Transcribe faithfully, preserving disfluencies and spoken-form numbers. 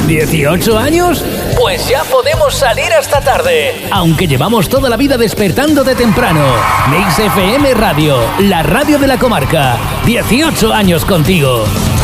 ¿dieciocho años? Pues ya podemos salir hasta tarde, aunque llevamos toda la vida despertándote temprano. Mix F M Radio, la radio de la comarca. dieciocho años contigo.